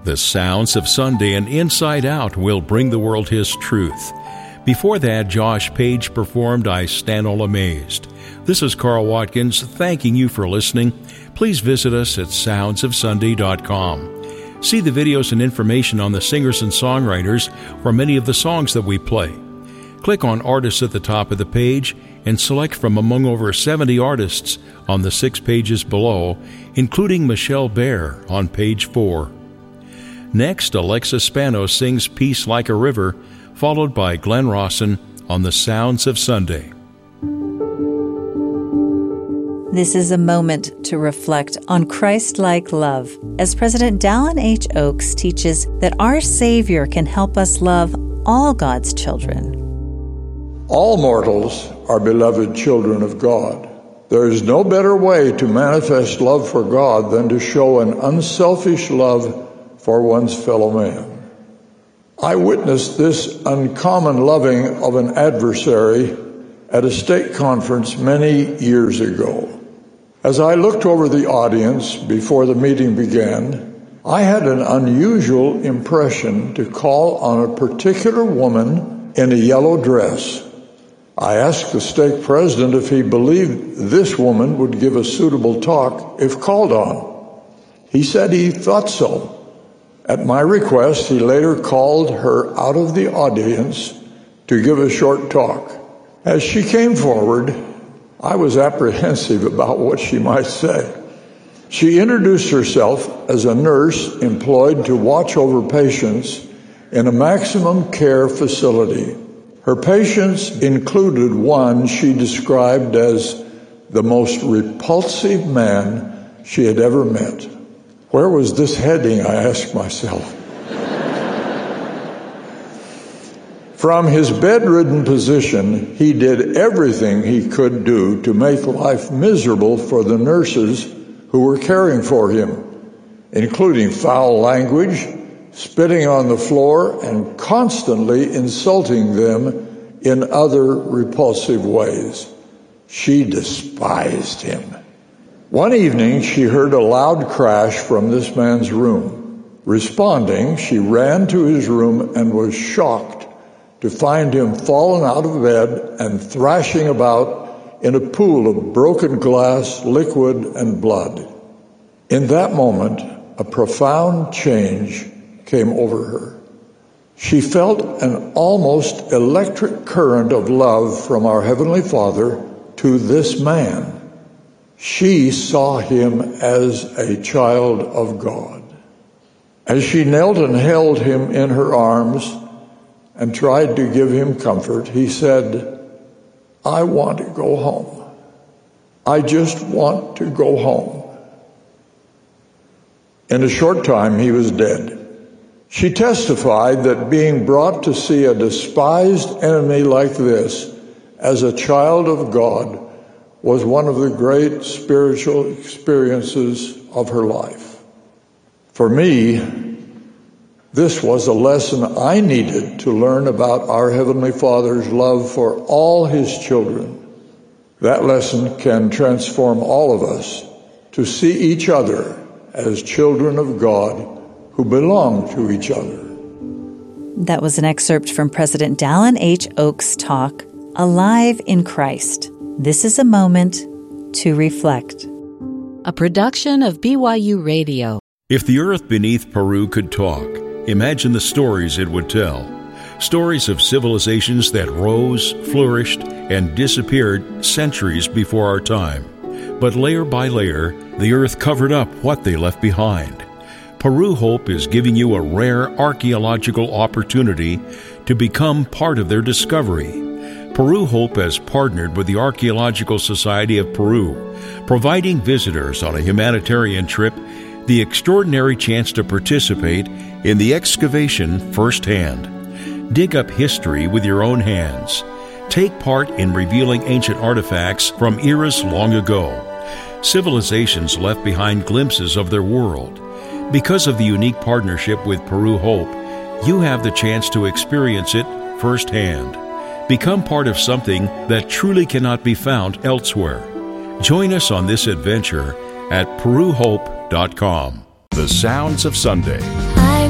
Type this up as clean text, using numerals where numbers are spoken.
The Sounds of Sunday and Inside Out will bring the world His truth. Before that, Josh Page performed I Stand All Amazed. This is Carl Watkins thanking you for listening. Please visit us at soundsofsunday.com. See the videos and information on the singers and songwriters for many of the songs that we play. Click on Artists at the top of the page and select from among over 70 artists on the 6 pages below, including Michelle Bear on page 4. Next, Alexa Spano sings Peace Like a River, followed by Glenn Rawson on The Sounds of Sunday. This is a moment to reflect on Christ-like love, as President Dallin H. Oaks teaches that our Savior can help us love all God's children. All mortals are beloved children of God. There is no better way to manifest love for God than to show an unselfish love for one's fellow man. I witnessed this uncommon loving of an adversary at a stake conference many years ago. As I looked over the audience before the meeting began, I had an unusual impression to call on a particular woman in a yellow dress. I asked the stake president if he believed this woman would give a suitable talk if called on. He said he thought so. At my request, he later called her out of the audience to give a short talk. As she came forward, I was apprehensive about what she might say. She introduced herself as a nurse employed to watch over patients in a maximum care facility. Her patients included one she described as the most repulsive man she had ever met. Where was this heading, I asked myself. From his bedridden position, he did everything he could do to make life miserable for the nurses who were caring for him, including foul language, spitting on the floor, and constantly insulting them in other repulsive ways. She despised him. One evening, she heard a loud crash from this man's room. Responding, she ran to his room and was shocked to find him fallen out of bed and thrashing about in a pool of broken glass, liquid, and blood. In that moment, a profound change came over her. She felt an almost electric current of love from our Heavenly Father to this man. She saw him as a child of God. As she knelt and held him in her arms and tried to give him comfort, he said, "I want to go home. I just want to go home." In a short time, he was dead. She testified that being brought to see a despised enemy like this as a child of God was one of the great spiritual experiences of her life. For me, this was a lesson I needed to learn about our Heavenly Father's love for all His children. That lesson can transform all of us to see each other as children of God who belong to each other. That was an excerpt from President Dallin H. Oaks' talk, Alive in Christ. This is a moment to reflect. A production of BYU Radio. If the earth beneath Peru could talk, imagine the stories it would tell. Stories of civilizations that rose, flourished, and disappeared centuries before our time. But layer by layer, the earth covered up what they left behind. Peru Hope is giving you a rare archaeological opportunity to become part of their discovery. Peru Hope has partnered with the Archaeological Society of Peru, providing visitors on a humanitarian trip the extraordinary chance to participate in the excavation firsthand. Dig up history with your own hands. Take part in revealing ancient artifacts from eras long ago. Civilizations left behind glimpses of their world. Because of the unique partnership with Peru Hope, you have the chance to experience it firsthand. Become part of something that truly cannot be found elsewhere. Join us on this adventure at PeruHope.com. The Sounds of Sunday.